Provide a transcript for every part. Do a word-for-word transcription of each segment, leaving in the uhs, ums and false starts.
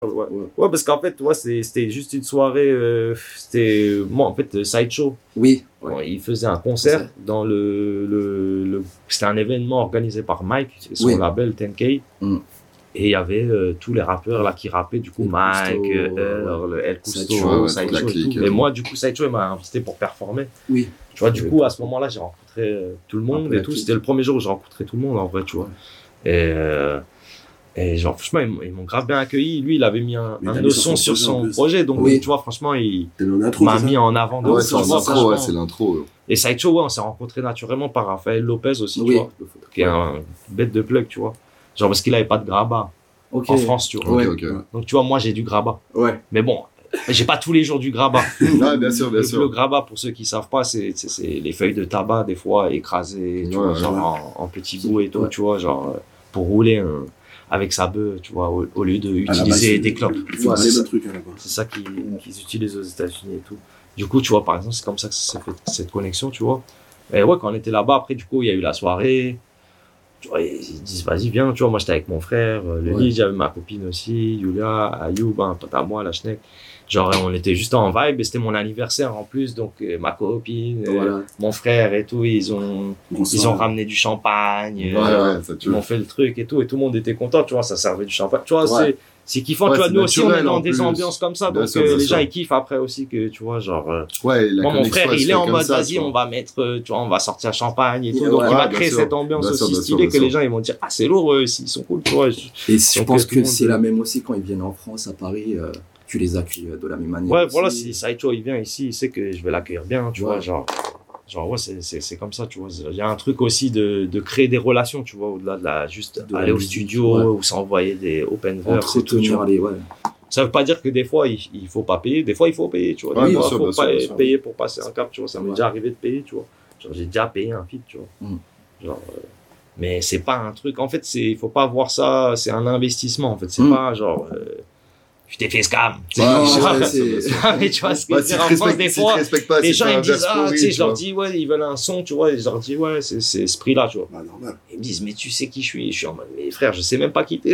Ouais. Ouais. ouais, parce qu'en fait, ouais, c'était juste une soirée, euh, c'était, moi, en fait, Sideshow. Oui. Ouais. Ouais, il faisait un concert dans le, le, le c'était un événement organisé par Mike, son oui. label ten K. Mm. Et il y avait euh, tous les rappeurs là qui rappaient, du coup, El Mike, Cousteau, euh, ouais. El Cousteau, Sideshow et tout. Et moi, du coup, Sideshow, il m'a invité pour performer. Oui. Tu vois, du coup, à ce moment-là, j'ai rencontré euh, tout le monde et tout. C'était le premier jour où j'ai rencontré tout le monde, en vrai, tu vois. Et, euh, Et genre, franchement, ils, ils m'ont grave bien accueilli. Lui, il avait mis un, un notion sur son projet. Donc, oui. tu vois, franchement, il m'a mis en avant. Ouais, c'est l'intro, ouais, c'est l'intro. Et Sideshow, ouais, on s'est rencontrés naturellement par Raphaël Lopez aussi, oui. tu vois. Qui est un bête de plug, tu vois. Genre, parce qu'il avait pas de grabat. Okay. En France, tu vois. Okay, okay. Donc, tu vois, moi, j'ai du grabat. Ouais. Mais bon, j'ai pas tous les jours du grabat. Ouais, bien sûr, bien le, sûr. Le grabat, pour ceux qui savent pas, c'est les feuilles de tabac, des fois, écrasées, tu ouais, vois, ouais, genre ouais. En, en petits bouts et tout, ouais. tu vois, genre, pour rouler un. Avec sa bœuf, tu vois, au, au lieu d'utiliser des clopes. Ouais, c'est ça, c'est ça qu'ils qu'ils utilisent aux États-Unis et tout. Du coup, tu vois, par exemple, c'est comme ça que ça s'est fait cette connexion, tu vois. Et ouais, quand on était là-bas, après, du coup, il y a eu la soirée. Tu vois, ils disent, vas-y, viens, tu vois, moi, j'étais avec mon frère, le ouais. lit, j'avais ma copine aussi, Yulia, Ayoub, un pote à moi, la Schneck. Genre, on était juste en vibe et c'était mon anniversaire en plus, donc euh, ma copine, voilà. euh, mon frère et tout, ils ont, ils ont ramené du champagne, ouais, euh, ouais, ça ils m'ont fait le truc et tout, et tout le monde était content, tu vois, ça servait du champagne, tu vois, ouais. c'est, c'est kiffant, ouais, tu vois, nous aussi on est dans des plus. ambiances comme ça, bien donc sûr, euh, bien les sûr. gens ils kiffent après aussi que, tu vois, genre, euh, ouais, la moi mon frère il est en mode, vas-y, vois. on va mettre, tu vois, on va sortir champagne et tout, ouais, donc ouais, il va bien créer sûr. cette ambiance bien aussi sûr, stylée sûr, que les gens ils vont dire, ah c'est lourd, ils sont cool, tu vois. Et je pense que c'est la même aussi quand ils viennent en France, à Paris. Tu les accueilles de la même manière. Ouais, aussi. voilà, si Sideshow il vient ici, il sait que je vais l'accueillir bien, tu ouais. vois, genre, genre ouais, c'est comme ça, tu vois. Il y a un truc aussi de, de créer des relations, tu vois, au-delà de la juste de aller la au musique, studio ouais. ou s'envoyer des open verse. Entretenir les, ouais. Ça veut pas dire que des fois il, il faut pas payer, des fois il faut payer, tu vois. Ouais, des fois, sûr, il faut pas sûr, payer pour passer un cap, tu vois. Ça m'est ouais. déjà arrivé de payer, tu vois. Genre j'ai déjà payé un feat, tu vois. Mm. Genre, euh, mais c'est pas un truc, en fait, c'est, il faut pas voir ça, c'est un investissement, en fait. C'est mm. pas genre. Euh, je t'ai fait scam. Ouais, ouais, mais tu vois ce que ouais, je veux dire, en France, des fois, pas, les gens ils me disent, ah, tu sais, je leur vois. dis, ouais, ils veulent un son, tu vois, et je leur dis, ouais, c'est ce prix-là, tu vois. Bah, normal. Ils me disent, mais tu sais qui je suis. Je suis en mode, mais frère, je sais même pas qui t'es.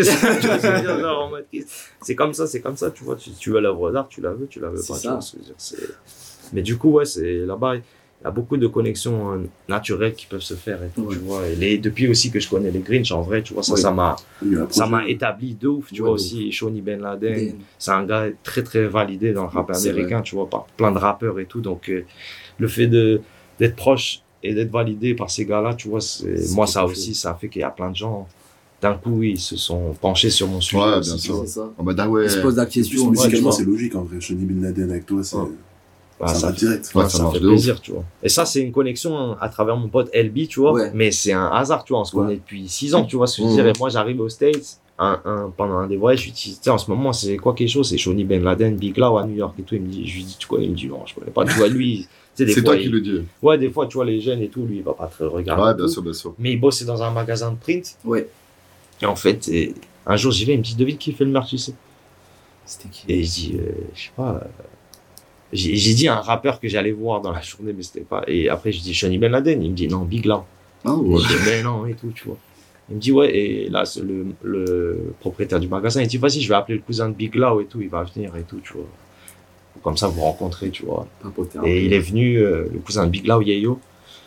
C'est comme ça, c'est comme ça, tu vois. Si tu veux l'œuvre d'art, tu la veux, tu la veux pas. Tu vois, mais du coup, ouais, c'est là-bas. Il y a beaucoup de connexions euh, naturelles qui peuvent se faire et tout, ouais. tu vois. Et les, depuis aussi que je connais les Grinch, en vrai, tu vois, ça, ouais. ça m'a, ça m'a établi de ouf, tu ouais, vois, aussi. Shawnee Ben Laden, c'est un gars très, très validé dans le rap américain, vrai. Tu vois, par plein de rappeurs et tout. Donc, euh, le fait de, d'être proche et d'être validé par ces gars-là, tu vois, moi, ça aussi, ça fait qu'il y a plein de gens, d'un coup, ils se sont penchés sur mon sujet. Ouais, aussi, bien sûr. Ça. En mode, ah ouais. Ils se posent la question. Musicalement, c'est logique, en vrai. Shawnee Ben Laden avec toi, c'est. Ouais. Bah, ça, ça va direct. Ouais, ça, ça fait plaisir, ouf. Tu vois. Et ça, c'est une connexion à travers mon pote L B, tu vois. Ouais. Mais c'est un hasard, tu vois. On se connaît ouais. depuis six ans, tu vois. Ce que je dirais. Moi, j'arrive aux States, un, un, pendant un des voyages, je lui dis, en ce moment, c'est quoi quelque chose? C'est Shawnee Ben Laden, Big Lao à New York et tout. Il me dit, je lui dis, tu connais? Il me dit, non, je connais pas. Tu vois, lui, c'est toi il... qui le dis. Ouais, des fois, tu vois, les jeunes et tout, lui, il va pas te regarder. Ouais, bien sûr, bien sûr. Mais il bossait dans un magasin de print. Ouais. Et en fait, et un jour, j'y vais, il me dit, devine qui fait le merch ici? C'était qui? Et je dis, euh, je sais pas. Euh... J'ai dit un rappeur que j'allais voir dans la journée, mais c'était pas. Et après, je dis Shawnee Ben Laden. Il me dit non, Big Lao. Ah ouais. Je dis mais non, et tout, tu vois. Il me dit ouais, et là, le, le propriétaire du magasin, il dit vas-y, je vais appeler le cousin de Big Lao et tout, il va venir et tout, tu vois. Comme ça, vous rencontrez, tu vois. Et il est venu, euh, le cousin de Big Lao, Yeyo.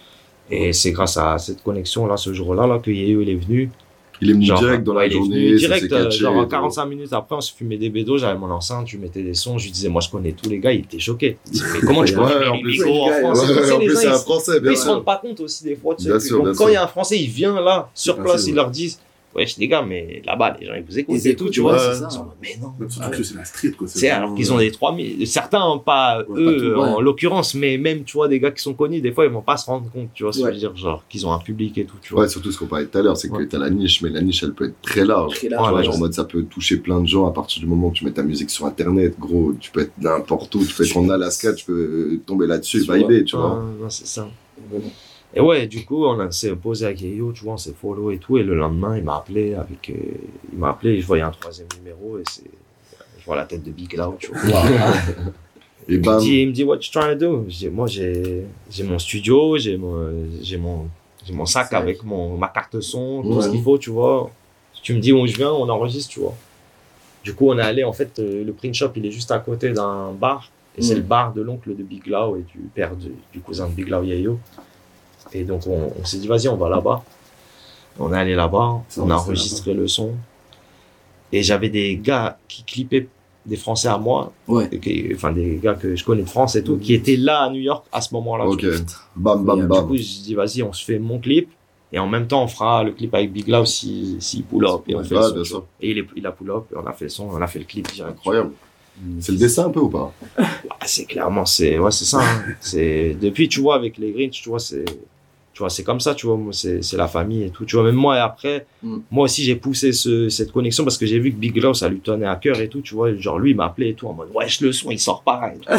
Et c'est grâce à cette connexion-là, ce jour-là, là, que Yeyo, il est venu. Il est venu genre, direct dans ouais, la il journée. Est venu direct, ça catché, genre quarante-cinq minutes après, on se fumait des bédos, j'avais mon enceinte, je mettais des sons, je lui disais, moi je connais tous les gars, il était choqué. Il disait, mais comment tu connais ouais, les micros en France? Ouais, en plus, c'est un français, bien Ils sûr. se rendent pas compte aussi des fois. Tu sais, bien sûr, bien quand il y sûr. a un français, il vient là, sur bien place, sûr, ils ouais. leur disent, ouais, les gars, mais là-bas, les gens, ils vous écoutent ils et tout, tu vois. Ouais, ils sont, mais non. Même surtout que c'est la street, quoi. C'est alors qu'ils ont des trois mille, certains, pas Ouais, eux, pas tout, ouais. en l'occurrence, mais même, tu vois, des gars qui sont connus, des fois, ils vont pas se rendre compte, tu vois, ce que Ouais. je veux dire, genre, qu'ils ont un public et tout, tu vois. Ouais, surtout ce qu'on parlait tout à l'heure, c'est que Ouais. t'as la niche, mais la niche, elle peut être très large. Très Tu large, vois, ouais, genre en ouais. mode, ça peut toucher plein de gens à partir du moment où tu mets ta musique sur Internet, gros. Tu peux être n'importe où, tu peux être en Alaska, tu peux tomber là-dessus, Tu vibrer, tu vois. Ah, c'est ça. Et ouais, du coup, on a- s'est posé avec Yeyo, tu vois, on s'est follow et tout, et le lendemain, il m'a appelé avec, euh, il m'a appelé, et je voyais un troisième numéro, et c'est, je vois la tête de Big Lao, tu vois. Et Il bam. me dit, il me dit, what you trying to do? Je dis, moi, j'ai, j'ai mon studio, j'ai mon, j'ai mon, j'ai mon sac Sac. avec mon, ma carte son, tout Ouais. ce qu'il faut, tu vois. Tu me dis où je viens, on enregistre, tu vois. Du coup, on est allé, en fait, euh, le print shop, il est juste à côté d'un bar. Et mmh. c'est le bar de l'oncle de Big Lao et du père de, du cousin de Big Lao Yayo. Et donc, on, on s'est dit, vas-y, on va là-bas. On est allé là-bas, ça, on a enregistré le son. Et j'avais des gars qui clippaient, des Français à moi, ouais. qui, enfin des gars que je connais de France et tout, qui étaient là à New York à ce moment-là. Ok, bam, bam, et, bam. Du coup, je dis, vas-y, on se fait mon clip. Et en même temps, on fera le clip avec Big Lao si, si pull up. Et on ouais, fait ouais, le son. sûr. Et il, est, il a pull up, et on a fait le son, on a fait le clip direct. Incroyable. C'est le dessin un peu ou pas? Ah, c'est clairement, c'est, ouais, c'est ça. Hein. C'est, depuis, tu vois, avec les Grinch, tu vois, c'est, tu vois, c'est comme ça, tu vois, c'est, c'est la famille et tout, tu vois, même moi, et après, mm. moi aussi, j'ai poussé ce, cette connexion parce que j'ai vu que Big Lao, ça lui tenait à cœur et tout, tu vois, genre, lui, il m'a appelé et tout, en mode, wesh, le son, il sort pareil. Tu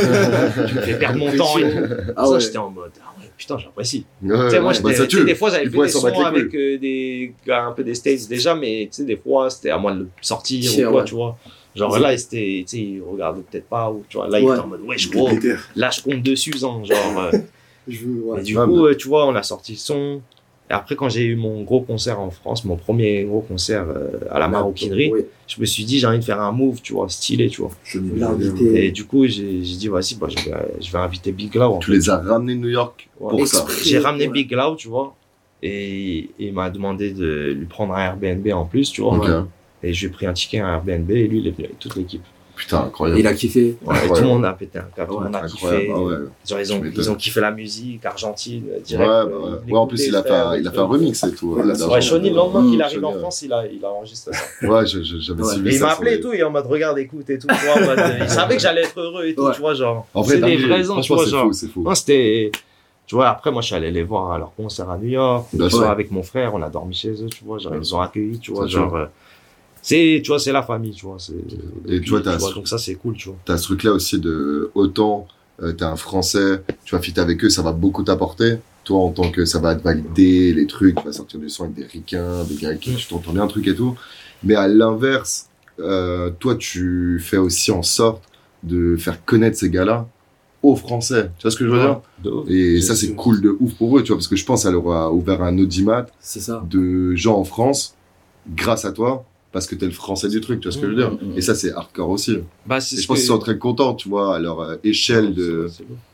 me fais perdre mon temps et tout. Ah, ça, ouais. J'étais en mode, ah ouais, putain, j'apprécie. Ouais, tu sais, moi, bah, j'étais, tu des fois, j'avais fait des sons avec cool. euh, des gars un peu des States déjà, mais tu sais, des fois, c'était à moi de le sortir Chier, ou quoi, ouais. tu vois. Genre là, c'était, tu sais, il regardait peut-être pas, ou tu vois, là, ouais. il était en mode, ouais, je crois, là, je compte dessus, hein, genre. Euh, je veux, ouais. Et du ah, coup, mais... tu vois, on a sorti le son. Et après, quand j'ai eu mon gros concert en France, mon premier gros concert euh, à la Maroquinerie, oui. je me suis dit, j'ai envie de faire un move, tu vois, stylé, tu vois. Je vais l'inviter. Et du coup, j'ai, j'ai dit, voici, bah, je, vais, je vais inviter Big Lao. Tu fait. les as ramenés de New York ouais. pour ça. J'ai ramené ouais. Big Lao, tu vois. Et, et il m'a demandé de lui prendre un Airbnb en plus, tu vois. Okay. Ouais. Et je lui ai pris un ticket, un Airbnb, et lui, il est venu avec toute l'équipe. Putain, incroyable. Il a kiffé. Ouais, tout le monde a pété un câble, tout le ouais, monde a kiffé. Ah ouais. Genre, ils ont, ils ont kiffé la musique, Argentine, direct. Ouais, bah ouais. ouais en plus, il a, fait, il a fait un remix et tout. Ouais, ouais Shawnee, le lendemain mmh, qu'il arrive en France, il a, il a enregistré ça. Ouais, je, je, j'avais ouais. suivi et ça. Il m'a appelé et tout, il est en mode, regarde, écoute et tout. Tu vois, en mode, il savait que j'allais être heureux et tout, ouais. tu vois, genre. En vrai, c'est des vrais ans, tu vois, genre. C'est fou, non, c'était. Tu vois, après, moi, je suis allé les voir à leur concert à New York. Tu vois, avec mon frère, on a dormi chez eux, tu vois, genre, ils nous ont accueillis, tu vois, genre. C'est, tu vois, c'est la famille, tu vois. C'est, et puis, toi, t'as tu vois, donc ça, c'est cool, tu vois. T'as ce truc-là aussi de, autant, euh, t'es un Français, tu vas fitter avec eux, ça va beaucoup t'apporter. Toi, en tant que ça va te valider les trucs, tu vas sortir du son avec des ricains, des gars avec qui tu t'entends bien, un truc et tout. Mais à l'inverse, euh, toi, tu fais aussi en sorte de faire connaître ces gars-là aux Français. Tu vois ce que je veux dire? Ouais, et ça, c'est cool de ouf pour eux, tu vois, parce que je pense qu'elle aura ouvert un audimat de gens en France grâce à toi. Parce que t'es le français du truc, tu vois ce que je veux dire. Mmh, mmh. Et ça, c'est hardcore aussi. Bah, c'est et je pense qu'ils sont très contents, tu vois, à leur euh, échelle ouais, de... C'est bon.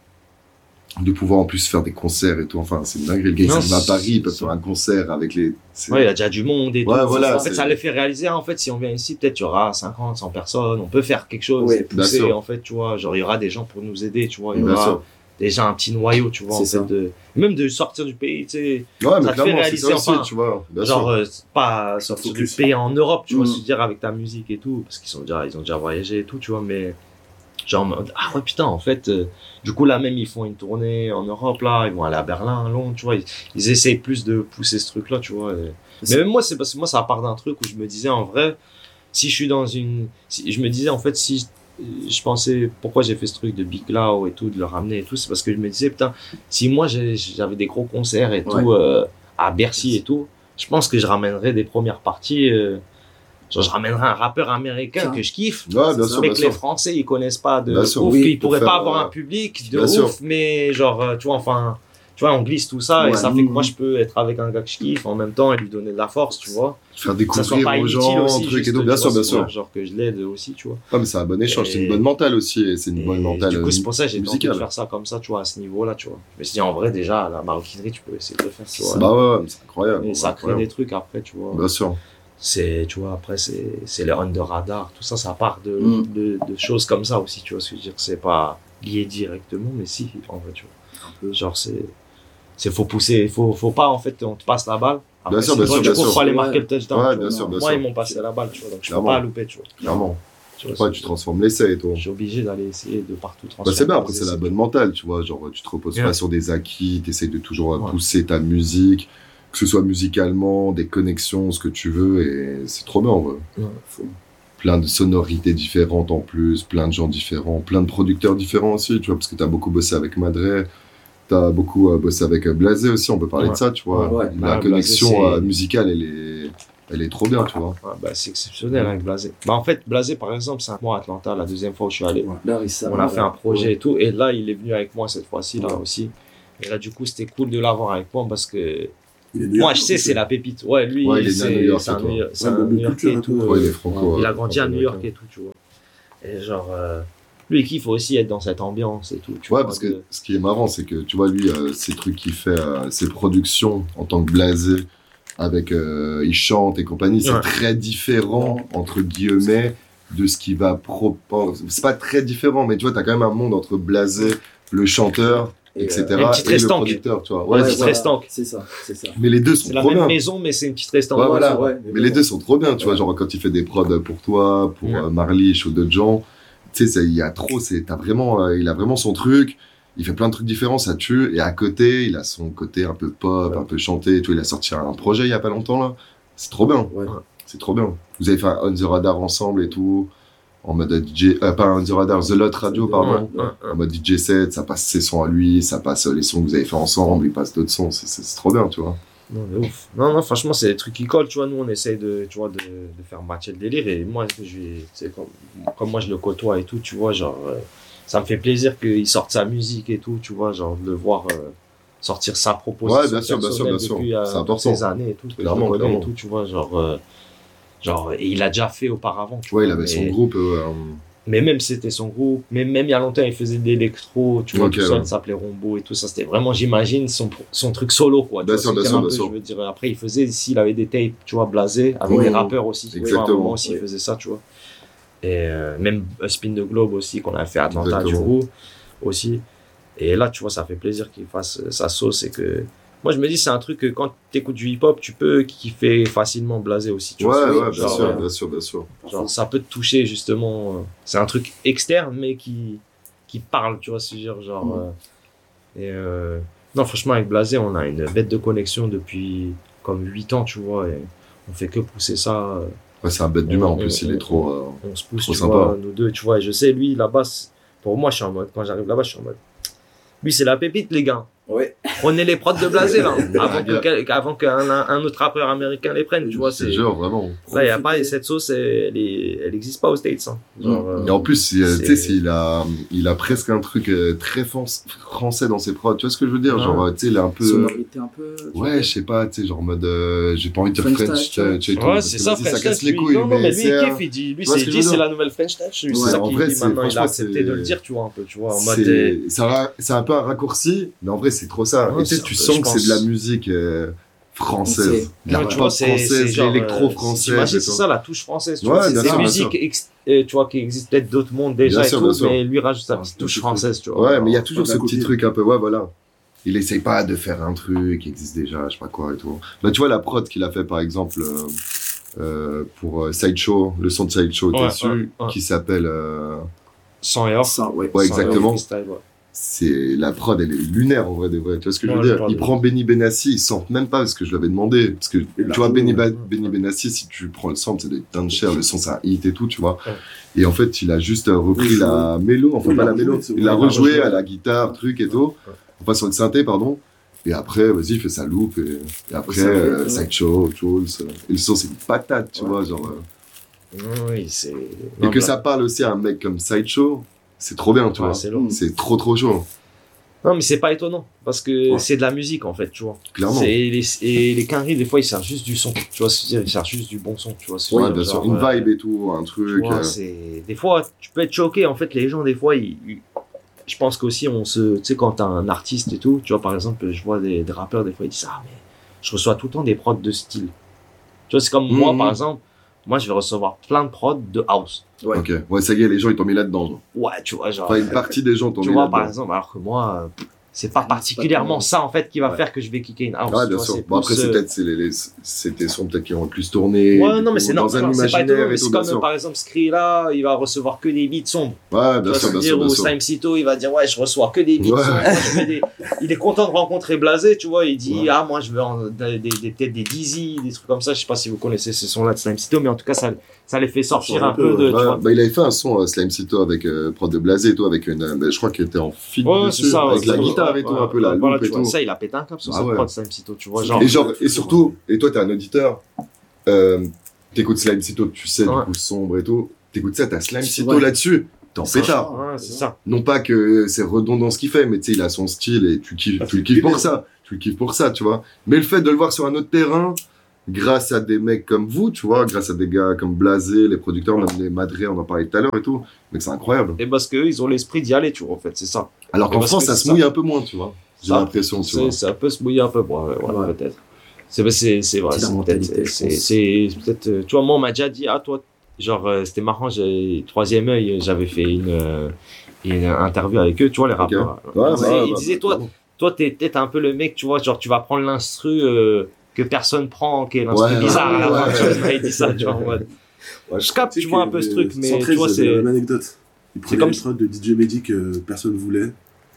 De pouvoir en plus faire des concerts et tout. Enfin, c'est une dinguerie. Le gars, il va à Paris, il peut faire un concert avec les... C'est... Ouais, il y a déjà du monde et ouais, tout. Voilà, en fait, ça les fait réaliser, en fait, si on vient ici, peut-être il y aura cinquante, cent personnes, on peut faire quelque chose, ouais, pousser, en fait, tu vois. Genre, il y aura des gens pour nous aider, tu vois. Il y aura déjà un petit noyau, tu vois, c'est en fait, de... même de sortir du pays, tu sais. Ouais, mais ça te fait réaliser, ça aussi, enfin, tu vois. Bien genre, sûr. Euh, pas sortir du pays en Europe, tu vois, se dire avec ta musique et tout, parce qu'ils sont déjà, ils ont déjà voyagé et tout, tu vois, mais genre, ah ouais, putain, en fait, euh, du coup, là, même, ils font une tournée en Europe, là, ils vont aller à Berlin, à Londres, tu vois, ils, ils essayent plus de pousser ce truc-là, tu vois. Et... Mais même moi, c'est parce que moi, ça part d'un truc où je me disais, en vrai, si je suis dans une, si, je me disais, en fait, si je pensais pourquoi j'ai fait ce truc de Big Lao et tout, de le ramener et tout, c'est parce que je me disais, putain, si moi j'avais des gros concerts et tout, ouais. euh, à Bercy et tout, je pense que je ramènerais des premières parties, euh, genre je ramènerais un rappeur américain ça. que je kiffe, ouais, bien sûr, mais bien que sûr. les Français ils connaissent pas de bien sûr, ouf, oui, qu'ils pourraient faire, pas avoir euh, un public de bien ouf, sûr. mais genre, tu vois, enfin, tu vois, on glisse tout ça ouais, et ça mmh. fait que moi je peux être avec un gars que je kiffe en même temps et lui donner de la force, tu vois. Faire découvrir aux gens, aussi, truc et tout, bien sûr, bien sûr. Genre que je l'aide aussi, tu vois. Ah, mais c'est un bon échange, et... c'est une bonne mentale aussi, et c'est une bonne mentale. Du coup, c'est pour ça que j'ai tenté de faire ça comme ça, tu vois, à ce niveau-là, tu vois. Je me suis dit, en vrai, déjà, la maroquinerie, tu peux essayer de le faire, tu vois. Bah ouais, ouais c'est incroyable. Et ça crée des trucs après, tu vois. Bien sûr. C'est, tu vois, après, c'est, c'est les under radar, tout ça, ça part de, mm. de, de choses comme ça aussi, tu vois. Ce que je veux dire, c'est pas lié directement, mais si, en vrai, tu vois. Un peu. Genre, c'est. C'est faut pousser, faut faut pas en fait on te passe la balle. Après, bien sûr, bien sûr, bien sûr. Tu cours pas aller marquer le touchdown. Ouais, bien sûr, bien Moi sûr. ils m'ont passé la balle, tu vois, donc je peux pas louper, tu vois. Clairement. Tu vois, tu transformes l'essai et tout. Je suis obligé d'aller essayer de partout transformer. Bah c'est bien, après c'est la bonne mentale, tu vois, genre tu te reposes yeah. pas sur des acquis, t'essayes de toujours ouais. pousser ta musique, que ce soit musicalement, des connexions, ce que tu veux, et c'est trop bien en vrai. Ouais, faut... Plein de sonorités différentes en plus, plein de gens différents, plein de producteurs différents aussi, tu vois, parce que t'as beaucoup bossé avec Madre. T'as beaucoup euh, bossé avec euh, Blasé aussi, on peut parler ouais. de ça, tu vois. Ouais, la bah, connexion Blasé, euh, musicale, elle est, elle est trop bien, tu vois. Ouais, bah, c'est exceptionnel avec Blasé. Bah, en fait, Blasé, par exemple, c'est un mois à Atlanta, la deuxième fois où je suis allé. Ouais. Là, ça, on a fait un projet ouais. et tout. Et là, il est venu avec moi cette fois-ci, là ouais. aussi. Et là, du coup, c'était cool de l'avoir avec moi parce que Il est Moi, je sais, c'est la pépite. Ouais, lui, Ouais, il est né à New c'est York, c'est un toi. New- c'est Ouais, un beaucoup de New-Yorkais culture et et tout. tout. Ouais, il est franco. Il ouais. a grandi à New York Franco-américain. et tout, tu vois. Et genre, euh, lui, il kiffe aussi être dans cette ambiance et tout. Tu Ouais, vois, parce de- que ce qui est marrant, c'est que tu vois, lui, euh, ces trucs qu'il fait, euh, ses productions en tant que blasé, avec euh, il chante et compagnie, c'est Ouais. très différent, entre guillemets, de ce qu'il va proposer. C'est pas très différent, mais tu vois, t'as quand même un monde entre blasé, le chanteur, Et, et cetera, Et une petite et le restanque. producteur, tu vois. Ouais, Ouais, petite c'est ça. restanque. C'est ça, c'est ça. Mais les deux sont C'est la trop même bien. maison, mais c'est une petite restaurant. Ouais, voilà. Ouais, Mais les deux sont trop bien, tu vois, Ouais. genre quand il fait des prods pour toi, pour Ouais. euh, Marlich ou d'autres gens, tu sais, ça, il y a trop, c'est, t'as vraiment, euh, il a vraiment son truc, il fait plein de trucs différents, ça tue, et à côté, il a son côté un peu pop, Ouais. un peu chanté, tu vois, il a sorti un projet il y a pas longtemps, là, c'est trop bien, Ouais. c'est trop bien. Vous avez fait un On The Radar ensemble et tout, en mode D J, euh, pas un On The Radar, The Lot Radio, Ouais. pardon, Ouais, ouais. en mode D J set, ça passe ses sons à lui, ça passe euh, les sons que vous avez fait ensemble, il passe d'autres sons, c'est, c'est, c'est trop bien, tu vois. Non, de ouf. Non, non, franchement, c'est des trucs qui collent, tu vois. Nous, on essaye de, tu vois, de, de faire matcher le délire. Et moi, je, c'est comme, comme moi, je le côtoie et tout, tu vois, genre, euh, ça me fait plaisir qu'il sorte sa musique et tout, tu vois, genre, de le voir euh, sortir sa proposition. Ouais, bien sûr, bien sûr, bien sûr. Depuis, euh, C'est toutes important. ces années et tout, que Clairement, je le connais clairement. et tout, tu vois, genre, euh, genre, et il a déjà fait auparavant, tu Ouais, il vois, avait son mais- groupe, euh, Mais même c'était son groupe, mais même il y a longtemps il faisait de l'électro, tu vois, Ok, tout ça, ouais. il s'appelait Rombo et tout ça, c'était vraiment, j'imagine, son, son truc solo, quoi. tu Bien vois, sûr, c'est bien dire sûr, un bien peu, sûr. Je veux dire, après il faisait, s'il avait des tapes, tu vois, blasés, avec Oui. des rappeurs aussi, tu vois, à un Exactement. moment aussi il Oui. faisait ça, tu vois. Et euh, même euh, Spin the Globe aussi, qu'on a fait à Atlanta, du Exactement. coup, aussi. Et là, tu vois, ça fait plaisir qu'il fasse euh, sa sauce et que... Moi, je me dis, c'est un truc que quand tu écoutes du hip-hop, tu peux kiffer facilement blasé aussi. Tu Ouais, vois, ouais, bien genre, sûr, euh, bien sûr, bien sûr. Genre, ça peut te toucher, justement. euh, C'est un truc externe, mais qui, qui parle, tu vois, c'est genre. genre Mhm. euh, et euh, non, franchement, avec Blasé, on a une bête de connexion depuis comme huit ans, tu vois, et on fait que pousser ça. euh, Ouais, c'est un bête d'humain, en On- plus, on- il est trop... euh, On se pousse, Trop tu sympa. vois, nous deux, tu vois, et je sais, lui, là-bas, c'est- pour moi, je suis en mode, quand j'arrive là-bas, je suis en mode. Lui, c'est la pépite, les gars. Ouais. Prenez les prods de Blasé, là, avant gars. que quel- avant qu'un un autre rappeur américain les prenne, tu vois, Je te c'est. jure, vraiment. Là, il y a pas, cette sauce, elle, est- elle existe pas aux States, hein. Genre, euh, Et en plus, il- c'est- tu sais, il a, il a presque un truc euh, très fran- français dans ses prods. Tu vois ce que je veux dire? Ouais. Genre, tu sais, il est un peu... Sonorité un peu. tu Ouais, vois. je sais pas, tu sais, genre en mode... euh, j'ai pas envie de dire French French touch, ouais. touch et tout. Ouais, parce c'est que ça, vas-y, French ça casse Touch, les lui. couilles, Non, non, mais lui, c'est il un- kiffe, il dit, lui, Tu vois ce c'est que dit, je veux c'est dire? la nouvelle French Touch. Lui, Ouais, c'est ça en qu'il vrai, dit c'est- maintenant, il a franchement, accepté c'est- de le dire, tu vois, un peu, tu vois, en mode. C'est euh, c'est un, c'est un peu un raccourci, mais en vrai, c'est trop ça. Ouais, et tu sais, c'est tu un peu, sens je que c'est de la pense. musique euh, française. Français. De la Ouais, pop tu vois, c'est française, c'est de genre, l'électro euh, française. t'imagines, et c'est tout. ça la touche française, tu Ouais, vois, bien c'est sûr, des bien musiques ex- euh, tu vois qui existent peut-être d'autres mondes déjà Bien et sûr, tout, bien sûr. mais lui rajoute sa petite Ouais, touche c'est française, tu vois. Ouais, mais il y a toujours pas ce d'un petit côté. truc un peu, ouais, voilà. Il essaye pas de faire un truc qui existe déjà, je sais pas quoi et tout. Là, tu vois la prod qu'il a fait, par exemple, euh, euh, pour euh, Sideshow, le son de Sideshow, t'es Ouais, dessus, ouais, ouais. qui s'appelle... euh, Sans et or. Ça, ouais. Ouais, Sans et or exactement. freestyle, ouais. c'est la prod, elle est lunaire en vrai de vrai. Tu vois ce que je Ouais, veux je dire? vois, Il je- prend Benny Benassi, il sample même pas parce que je l'avais demandé. Parce que tu l'a vois, fait, Benny, ouais. Ba- Benny Benassi, si tu prends le sample, ça doit être dingue cher. Le son, c'est un hit et tout, tu vois. Ouais. Et en fait, il a juste euh, repris Oui, la mélo, enfin Oui, pas il la l'a mélo, rejoué, c'est il vrai, l'a il l'a rejoué rejoué. à la guitare, truc et tout. Enfin, sur le synthé, pardon. Et après, vas-y, il fait sa loupe. Et, et après, ça fait, euh, ouais. Sideshow, Jules. euh, Et le son, c'est une patate, tu Ouais. vois. Genre, euh, Oui, c'est. et Non, que mais- ça parle aussi à un mec comme Sideshow, c'est trop bien, tu Ouais, vois. c'est lourd. C'est trop, trop chaud. Non, mais c'est pas étonnant, parce que Ouais. c'est de la musique en fait, tu vois. Clairement. C'est- Et les, et les quinries, des fois, ils servent juste du son. Tu vois ce que je veux dire? Ils servent juste du bon son, tu vois ce que je veux Ouais, dire? bien sûr. Genre, Une euh, vibe et tout, un tu truc. vois, euh, c'est... Des fois, tu peux être choqué. En fait, les gens, des fois, ils... ils- je pense qu'aussi, on se. Tu sais, quand t'as un artiste et tout, tu vois, par exemple, je vois des, des rappeurs, des fois, ils disent ah, mais je reçois tout le temps des prods de style. Tu vois, c'est comme moi, Mhm. par exemple, moi, je vais recevoir plein de prods de house. Ouais. Ok. Ouais, ça y est, les gens, ils t'ont mis là-dedans. genre. Ouais, tu vois, genre. Enfin, une partie des gens t'ont Tu mis vois, par là-dedans. exemple, alors que moi, euh, c'est pas C'est particulièrement pas ça, en fait, qui va Ouais. faire que je vais kicker une house. Ouais, tu bien vois, sûr. c'est Bon, après, plus, c'est euh, peut-être c'est les, les, c'est tes sons peut-être qui ont le plus tourné. Ouais, du non, mais coup, c'est dans normal. un C'est pas imaginaire étonnant, mais et c'est tout, bien comme, sûr. par exemple, Skrilla, il va recevoir que des beats sombres. Ouais, Tu bien vois sûr, ce que bien je sûr, veux bien dire, ou sûr. Slime Cito, il va dire, ouais, je reçois que des beats Ouais. sombres. Moi, je fais des- Il est content de rencontrer Blasé, tu vois. Il dit, Ouais. ah, moi, je veux en- des, des, des- peut-être des Dizzy, des trucs comme ça. Je sais pas si vous connaissez ces sons-là de Slime Cito, mais en tout cas, ça, ça les fait sortir sort un un peu peu, de, Ouais, tu vois. bah, il avait fait un son euh, Slime Cito avec euh, prod de Blasé et tout, avec une, euh, bah, je crois qu'il était en feat Ouais, dessus, c'est ça, avec ouais, la ouais, guitare et tout, ouais, un peu la ouais, voilà, loupe tu et vois, tout. ça, il a pété un câble sur Ah cette ouais. prod, Slime Cito, tu vois. C'est- Genre, Et genre, et surtout, et toi, t'es un auditeur, euh, t'écoutes Slime Cito, tu sais, Ouais. du coup, sombre et tout, t'écoutes ça, t'as Slime C'est Cito vrai. là-dessus, t'es en Ça pétard. change. Ouais, c'est ça. Non pas que c'est redondant ce qu'il fait, mais tu sais, il a son style et tu kiffes, Ah, tu le tu kiffes le pour kiffes. ça. Tu le kiffes pour ça, tu vois. Mais le fait de le voir sur un autre terrain, grâce à des mecs comme vous, tu vois, grâce à des gars comme Blasé, les producteurs, même les Madré, on en parlait tout à l'heure et tout, mais c'est incroyable. Et parce qu'eux, ils ont l'esprit d'y aller, tu vois, en fait, c'est ça. Alors qu'en parce France, que ça c'est se ça. mouille un peu moins, tu vois. J'ai Ça, l'impression, tu C'est, vois. ça peut se mouiller un peu, ouais, ouais, Ouais. peut-être. C'est, c'est, c'est vrai, C'est la c'est mentalité, peut-être, je c'est, pense. c'est peut-être, euh, tu vois, moi, on m'a déjà dit, ah, toi, genre, euh, c'était marrant, j'ai, troisième œil, j'avais fait une, euh, une interview avec eux, tu vois, les rappeurs. Ouais, Ils bah, disaient- ouais, ils bah, disaient, bah, toi, clairement. toi, t'es peut-être un peu le mec, tu vois, genre, tu vas prendre l'instru, euh, que personne prend, qui est l'instru Ouais, bizarre ouais, à la ouais. fin, tu vois, il m'avait dit ça, tu vois, en mode. Ouais, Je capte, tu vois, un peu ce truc, mais tu vois, c'est c'est, la même anecdote. Il prenait comme une prod de D J Mehdi que personne voulait.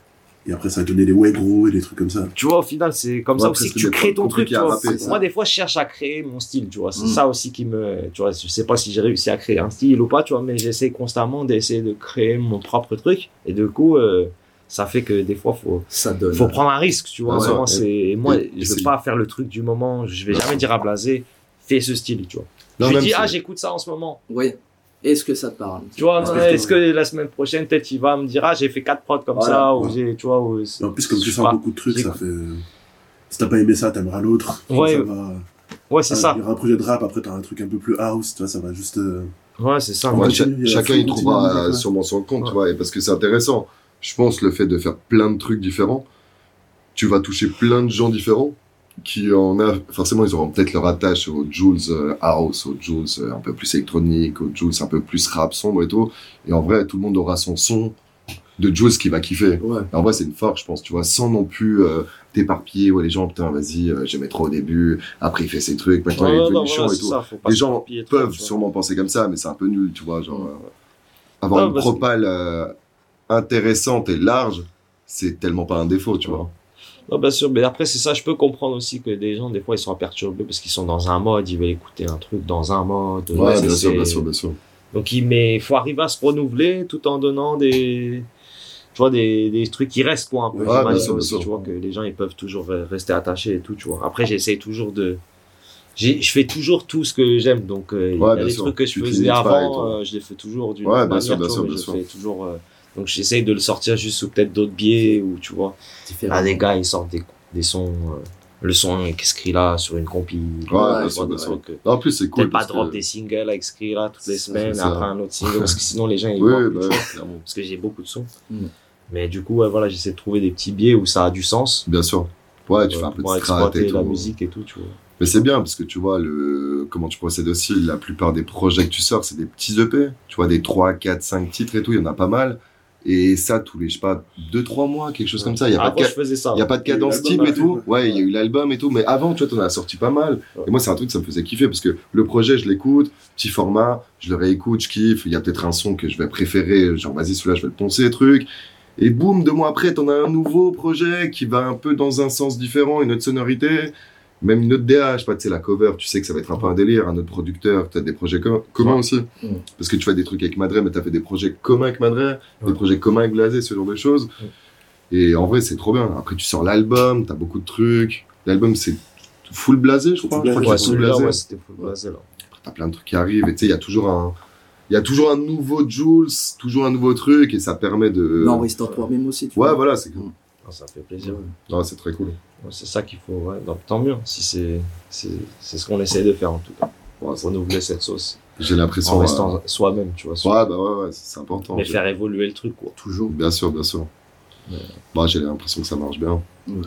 Et après, ça a donné les ouais gros et des trucs comme ça. tu vois, au final, c'est comme Ouais, ça après, aussi que c'est tu des crées prods ton truc, compliqués tu à vois. rapper, Moi, des fois, je cherche à créer mon style, tu vois. C'est Mm. ça aussi qui me, tu vois, je sais pas si j'ai réussi à créer un style ou pas, tu vois, mais j'essaie constamment d'essayer de créer mon propre truc. Et du coup, euh, ça fait que des fois, faut, Ça donne. faut prendre un risque, tu vois. Ouais, Vraiment, ouais. c'est, et moi, Et- et je veux c'est- pas faire le truc du moment, je vais Bien jamais sûr. dire à Blasé, fais ce style, tu vois. Non, je lui même dis, si- ah, j'écoute ça en ce moment. Oui. Est-ce que ça te parle? Tu vois, Est-ce non, que je est-ce te- que la semaine prochaine, peut-être, il va me dire, ah, j'ai fait quatre prods comme Voilà, ça, ou ouais. j'ai, tu vois, ou, Et en plus, comme je tu sais sens pas. beaucoup de trucs, ça J'écoute. fait. Si t'as pas aimé ça, t'aimeras l'autre. Ouais. Ça va... ouais, c'est Ah, ça. Il y aura un projet de rap, après t'auras un truc un peu plus house, tu vois, ça va juste. euh, Ouais, c'est ça. On Ouais, va cha- continuer, chacun faut y continuer trouvera à dire, euh, ouais. sûrement son compte, Ouais. tu vois, et parce que c'est intéressant. Je pense le fait de faire plein de trucs différents, tu vas toucher plein de gens différents qui en a, forcément, ils auront peut-être leur attache au Jules euh, house, au Jules euh, un peu plus électronique, au Jules un peu plus rap sombre et tout. Et en vrai, tout le monde aura son son de Jules qui va kiffer. Ouais. Et en vrai, c'est une force, je pense, tu vois, sans non plus euh, t'éparpiller, ouais, les gens, putain, vas-y, euh, j'aimais trop au début, après il fait ses trucs, maintenant il est Ouais, devenu non, chaud voilà, et c'est tout. ça, faut pas Les se gens torpiller trop, peuvent tu vois. sûrement penser comme ça, mais c'est un peu nul, tu vois, genre, Ouais. euh, avoir Non, une parce que- propale euh, intéressante et large, c'est tellement pas un défaut, tu vois. Non, bien sûr, mais après, c'est ça, je peux comprendre aussi que des gens, des fois, ils sont perturbés parce qu'ils sont dans un mode, ils veulent écouter un truc dans un mode. Ouais, c'est- bien sûr, c'est- bien sûr, bien sûr. Donc, il mais il faut arriver à se renouveler tout en donnant des, tu vois, des, des trucs qui restent, quoi, un peu. Ouais, J'imagine bien sûr, bien aussi, sûr. tu vois, que les gens, ils peuvent toujours rester attachés et tout, tu vois. Après, j'essaie toujours de, j'ai, je fais toujours tout ce que j'aime, donc, euh, il Ouais, y a bien des sûr. truque que je Tu te faisais limites pas et avant, tout. euh, je les fais toujours d'une Ouais, autre bien sûr, manière, bien tu vois, sûr, mais bien je sûr. fais toujours, euh, donc, j'essaye de le sortir juste sous peut-être d'autres biais ou, tu vois. Différent. Ah, des gars, ils sortent des, des sons, euh, le son avec Skrilla sur une compil. Ouais, tu bien vois, sûr, des bien sûr. trucs, euh, Non, en plus, c'est cool. Peut-être pas parce drop que- des singles avec Skrilla toutes les C'est- semaines, c'est ça. après un autre single, parce que sinon les gens ils Oui, voient plus, bah, tu vois, clairement. parce que j'ai beaucoup de sons. Mm. Mais du coup, ouais, voilà, j'essaie de trouver des petits biais où ça a du sens. Bien sûr. Ouais, tu euh, fais un peu pour de strat exploiter et la tout. musique et tout, tu vois. Mais c'est bien parce que tu vois le comment tu procèdes aussi. La plupart des projets que tu sors, c'est des petits E P. Tu vois, des trois, quatre, cinq titres et tout. Il y en a pas mal. Et ça, tous les, je sais pas, deux, trois mois, quelque chose comme ça. Il y a Ah, pas de moi, ca- je faisais ça. il y a pas de Il y a eu cadence l'album type et après, tout. quoi. Ouais, il y a eu l'album et tout. Mais avant, tu vois, t'en as sorti pas mal. Ouais. Et moi, c'est un truc, ça me faisait kiffer parce que le projet, je l'écoute, petit format, je le réécoute, je kiffe. Il y a peut-être un son que je vais préférer. Genre, vas-y, celui-là, je vais le poncer, truc. Et boum, deux mois après, t'en as un nouveau projet qui va un peu dans un sens différent, une autre sonorité, même une autre D A, je sais pas, tu sais, la cover, tu sais que ça va être un peu un délire, un autre producteur, t'as des projets com- communs Ouais. aussi. Mm. Parce que tu fais des trucs avec Madré, mais t'as fait des projets communs avec Madré, Ouais. des projets communs avec Blasé, ce genre de choses. Et en vrai, c'est trop bien. Après, tu sors l'album, t'as beaucoup de trucs. L'album, c'est full Blasé, je crois. Full Je crois Blasé. qu'il Ouais, est full celui-là, Blasé. ouais, c'était full blasé, là. Après, t'as plein de trucs qui arrivent, et tu sais, il y a toujours un... Il y a toujours un nouveau Jules, toujours un nouveau truc, et ça permet de... L'enregistre toi-même aussi. Tu Ouais, vois. voilà, c'est cool. Ah, ça fait plaisir. Non, c'est très cool. Ouais, c'est ça qu'il faut, ouais. Donc, tant mieux, si c'est, c'est, c'est ce qu'on essaie de faire, en tout cas. Pour renouveler cette sauce. J'ai l'impression... En euh, restant soi-même, tu vois. Ouais, bah ouais, ouais, c'est important. Mais J'ai- faire évoluer le truc, quoi. Toujours. Bien sûr, bien sûr. Ouais. Bah, j'ai l'impression que ça marche bien. Ouais.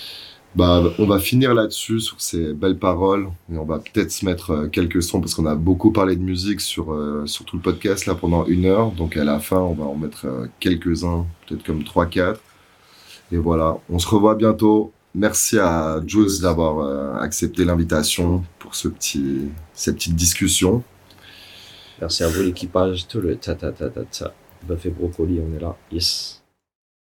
Bah, on va finir là-dessus, sur ces belles paroles. Et on va peut-être se mettre euh, quelques sons, parce qu'on a beaucoup parlé de musique sur, euh, sur tout le podcast, là, pendant une heure. Donc, à la fin, on va en mettre euh, quelques-uns, peut-être comme trois quatre. Et voilà, on se revoit bientôt. Merci à Jules d'avoir euh, accepté l'invitation pour ce petit, cette petite discussion. Merci à vous, l'équipage, tout le ta ta ta ta ta. Bœuf et brocoli, on est là. Yes.